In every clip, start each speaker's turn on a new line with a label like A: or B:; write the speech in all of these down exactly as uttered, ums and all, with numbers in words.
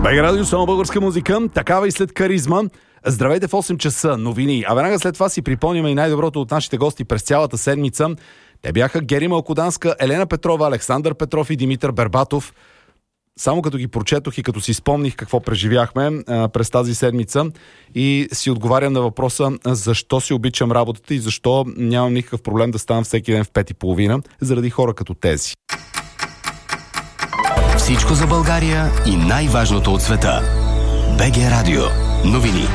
A: БГ Радио, само българска музика, такава и след Каризма. Здравейте в осем часа, новини. А веднага след това си припомняме и най-доброто от нашите гости през цялата седмица. Те бяха Гери Малкоданска, Елена Петрова, Александър Петров и Димитър Бербатов. Само като ги прочетох и като си спомних какво преживяхме а, през тази седмица и си отговарям на въпроса защо си обичам работата и защо нямам никакъв проблем да ставам всеки ден в пет и половина, заради хора като тези.
B: Всичко за България и най-важното от света. БГ Радио. Новини.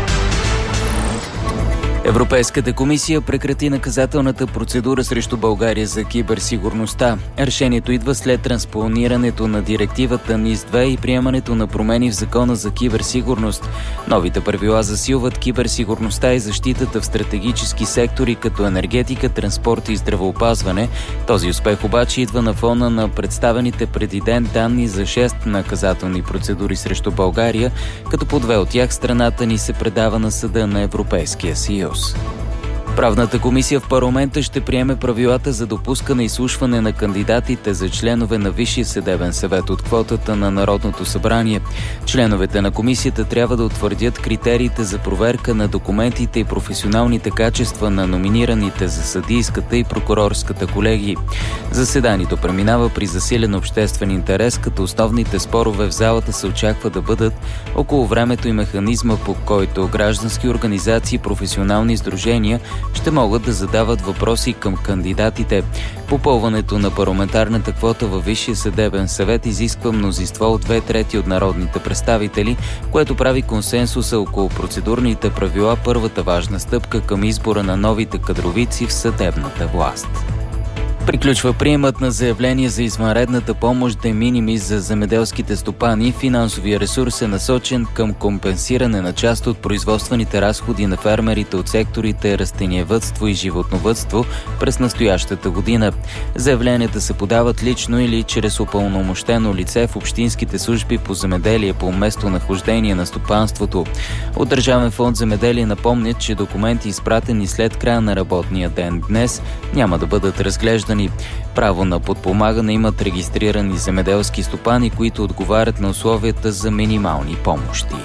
C: Европейската комисия прекрати наказателната процедура срещу България за киберсигурността. Решението идва след транспонирането на директивата НИС две и приемането на промени в закона за киберсигурност. Новите правила засилват киберсигурността и защитата в стратегически сектори като енергетика, транспорт и здравеопазване. Този успех обаче идва на фона на представените преди ден данни за шест наказателни процедури срещу България, като по две от тях страната ни се предава на Съда на Европейския съюз. Правната комисия в парламента ще приеме правилата за допускане и изслушване на кандидатите за членове на Висшия съдебен съвет от квотата на Народното събрание. Членовете на комисията трябва да утвърдят критериите за проверка на документите и професионалните качества на номинираните за съдийската и прокурорската колегии. Заседанието преминава при засилен обществен интерес, като основните спорове в залата се очаква да бъдат около времето и механизма, по който граждански организации и професионални сдружения ще могат да задават въпроси към кандидатите. Попълването на парламентарната квота във Висшия съдебен съвет изисква мнозинство от две трети от народните представители, което прави консенсуса около процедурните правила първата важна стъпка към избора на новите кадровици в съдебната власт. Приключва приемът на заявление за извънредната помощ де минимис за земеделските стопани. Финансовия ресурс е насочен към компенсиране на част от производствените разходи на фермерите от секторите растениевъдство и животновъдство през настоящата година. Заявленията се подават лично или чрез упълномощено лице в общинските служби по земеделие по местонахождение на стопанството. От Държавен фонд земеделие напомнят, че документи, изпратени след края на работния ден днес, няма да бъдат разглеждани. Право на подпомагане имат регистрирани земеделски стопани, които отговарят на условията за минимални помощи.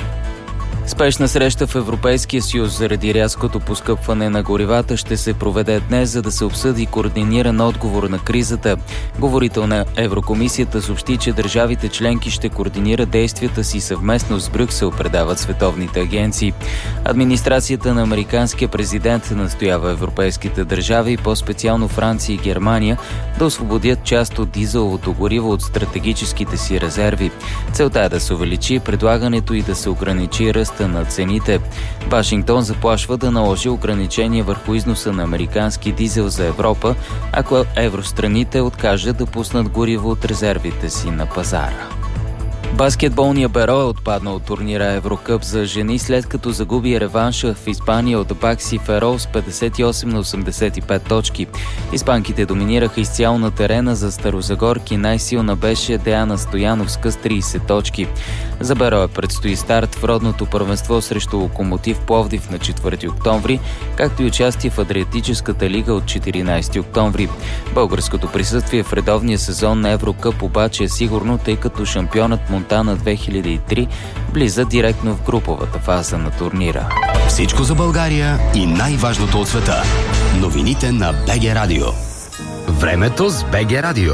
C: Спешна среща в Европейския съюз заради рязкото поскъпване на горивата ще се проведе днес, за да се обсъди координиран отговор на кризата. Говорител на Еврокомисията съобщи, че държавите членки ще координират действията си съвместно с Брюксел, предават световните агенции. Администрацията на американския президент настоява европейските държави, по-специално Франция и Германия, да освободят част от дизеловото гориво от стратегическите си резерви. Целта е да се увеличи предлагането и да се ограничи ръст на цените. Вашингтон заплашва да наложи ограничения върху износа на американски дизел за Европа, ако евространите откажат да пуснат гориво от резервите си на пазара. Баскетболният Беро е отпаднал от турнира Еврокъп за жени, след като загуби реванша в Испания от Бакси Ферол с петдесет и осем на осемдесет и пет точки. Испанките доминираха изцяло на терена, за старозагорки най-силна беше Деяна Стояновска с трийсет точки. За Беро предстои старт в родното първенство срещу Локомотив Пловдив на четвърти октомври, както и участие в Адриатическата лига от четиринайсети октомври. Българското присъствие в редовния сезон на Еврокъп обаче е сигурно, тъй като шампионът Монтана две хиляди и три влиза директно в груповата фаза на турнира.
B: Всичко за България и най-важното от света. Новините на БГ Радио. Времето с БГ Радио.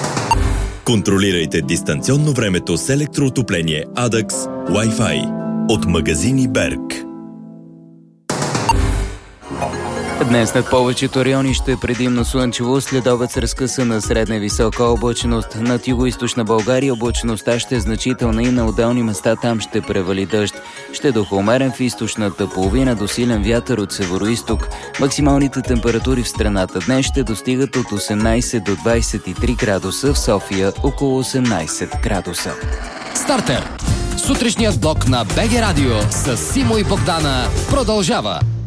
D: Контролирайте дистанционно времето с електроотопление Адакс Wi-Fi от магазини Берг.
C: Днес над повечето райони ще е предимно слънчево, след обед с разкъсана средна и висока облачност. Над югоизточна България облачността ще е значителна и на отделни места там ще превали дъжд. Ще духа умерен в източната половина до силен вятър от североизток. Максималните температури в страната днес ще достигат от осемнайсет до двайсет и три градуса, в София около осемнайсет градуса.
B: Стартер! Сутрешният блок на БГ Радио с Симо и Богдана продължава.